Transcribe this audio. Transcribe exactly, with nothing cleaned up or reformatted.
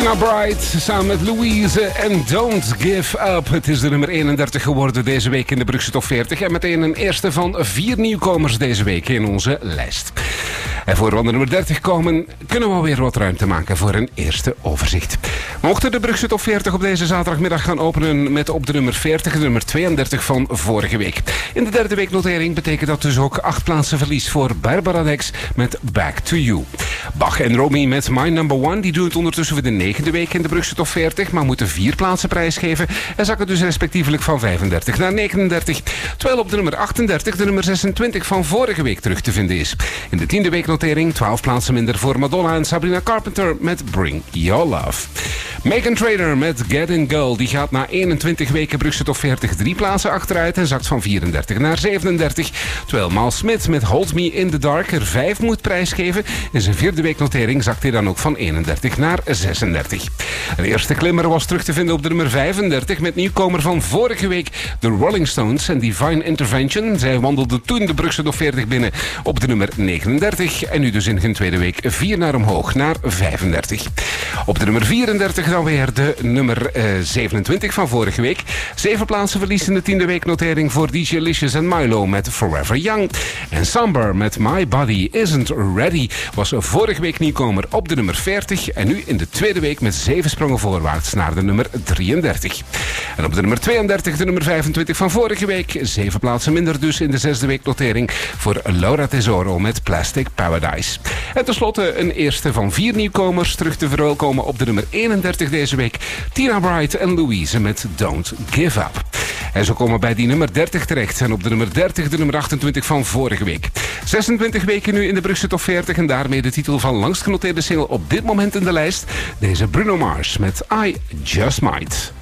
Tina Bright samen met Louise en Don't Give Up. Het is de nummer eenendertig geworden deze week in de Brugse Top veertig. En meteen een eerste van vier nieuwkomers deze week in onze lijst. En voor we aan de nummer dertig komen, kunnen we alweer wat ruimte maken voor een eerste overzicht. We mochten de Brugse Top veertig op deze zaterdagmiddag gaan openen met op de nummer veertig, de nummer tweeëndertig van vorige week. In de derde weeknotering betekent dat dus ook acht plaatsen verlies voor Barbara Dex met Back to You. Bach en Romy met My Number One, die doen het ondertussen voor de negende week in de Brugse Top veertig, maar moeten vier plaatsen prijsgeven en zakken dus respectievelijk van vijfendertig naar negenendertig. Terwijl op de nummer achtendertig de nummer zesentwintig van vorige week terug te vinden is. In de tiende weeknotering twaalf plaatsen minder voor Madonna en Sabrina Carpenter met Bring Your Love. Megan Trainor met Get In Girl, die gaat na eenentwintig weken Brugse Top veertig drie plaatsen achteruit en zakt van vierendertig naar zevenendertig. Terwijl Mal Smith met Hold Me In The Dark er vijf moet prijsgeven. In zijn vierde weeknotering zakt hij dan ook van eenendertig naar zesendertig. Een eerste klimmer was terug te vinden op de nummer vijfendertig met nieuwkomer van vorige week, de Rolling Stones en Divine Intervention. Zij wandelden toen de Brugse Top veertig binnen op de nummer negenendertig en nu dus in hun tweede week vier naar omhoog naar vijfendertig. Op de nummer vierendertig dan weer de nummer uh, zevenentwintig van vorige week. Zeven plaatsen verlies in de tiende weeknotering voor D J Licious en Milo met Forever Young. En Samber met My Body Isn't Ready was vorige week nieuwkomer op de nummer veertig en nu in de tweede week met zeven sprongen voorwaarts naar de nummer drieëndertig. En op de nummer tweeëndertig de nummer vijfentwintig van vorige week. Zeven plaatsen minder dus in de zesde weeknotering voor Laura Tesoro met Plastic Paradise. En tenslotte een eerste van vier nieuwkomers terug te verwelkomen op de nummer eenendertig deze week. Tina Bright en Louise met Don't Give Up. En zo komen we bij die nummer dertig terecht. En op de nummer dertig de nummer achtentwintig van vorige week. zesentwintig weken nu in de Brugse Top veertig en daarmee de titel van langst genoteerde single op dit moment in de lijst. Deze Bruno Mars met I Just Might.